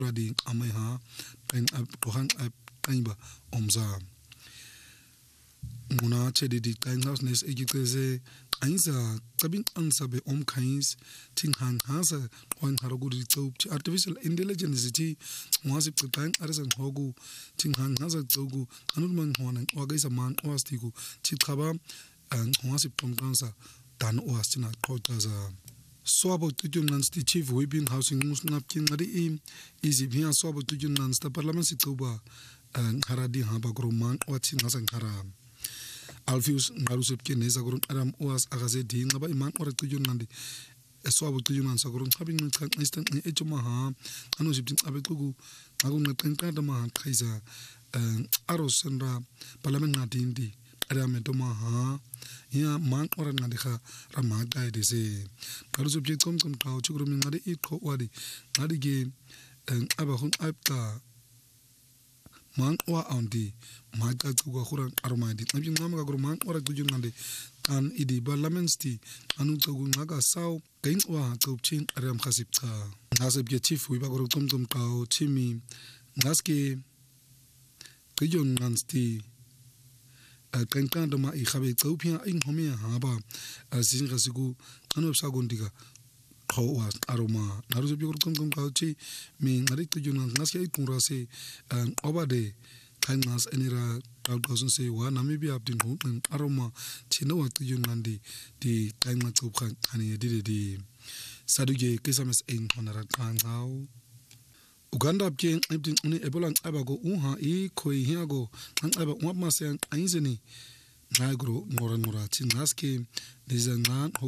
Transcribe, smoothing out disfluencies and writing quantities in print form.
radi ameha pen tohan penba omza nguna chedi di kaingas nes egiteze ainsa tabin ansabe omkais tin han hasa on harogudi tsob artificial intelligence ti mwasi ptain arsan hogu tin han hasa tsogu anul man honan wagaisa man wastiku ti khaba mwasi pomkansa dan wastina qotaza swabo tujun nans the chief weeping housing musnap king ngadi easy bia swabo tujun nans the parliament situba haradi haba groman watsin hasan haram Alfius Narusep Keneza Gurun Adam was Agazedi, Naba Iman or Tujun Nandi, a swab to Yunan Sagurun, having instantly Echomaha, Anosipin Abetugu, Aguna Tenkadama, Kaiser, Aros Sandra, Parliament Nadindi, Adametoma, Ya Man or Nadiha, Ramada, they say. Narusep Tom Tau, Churum Nadi Iko Wadi, Nadi game, and Abahun Apta. Man wa andi maga tuga khuran armadi nabi ngama ga man ora tujun ngande kan idi parliamenty anu tugu ngaga saw gain wa tupchin aram khasipta ngasib ge chief wi ba goro tum tau chimi ngaske tujun ngansti kankan dama I khabe tupia in homia haba asin khasigu anu sagondiga was aroma naruso bi goro tum kauchi mi ngari tujun ngaske itunrase obade kindness enira doesn't say one maybe I've been home aroma chino what you nandi the kindness to hani did the saduge kesames in honora kangau Uganda bjen emptin uni ebolan abago uha koi hiago an aba wapma sen ainzeni ngagro ngora chin naske dizangan